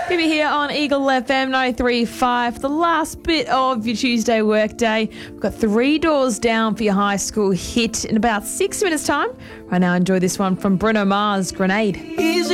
Phoebe here on Eagle FM 93.5. The last bit of your Tuesday workday. We've got 3 doors down for your high school hit in about 6 minutes' time. Right now, enjoy this one from Bruno Mars, Grenade.